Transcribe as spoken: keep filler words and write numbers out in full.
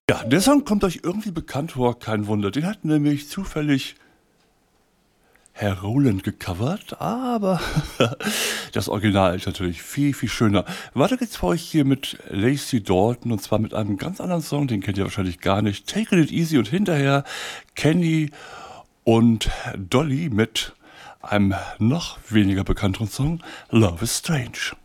Ja, der Song kommt euch irgendwie bekannt vor, kein Wunder. Den hat nämlich zufällig Herr Rowland gecovert, aber das Original ist natürlich viel, viel schöner. Weiter geht's für euch hier mit Lacey Dalton und zwar mit einem ganz anderen Song, den kennt ihr wahrscheinlich gar nicht. Take It Easy und hinterher Kenny und Dolly mit einem noch weniger bekannten Song Love is Strange.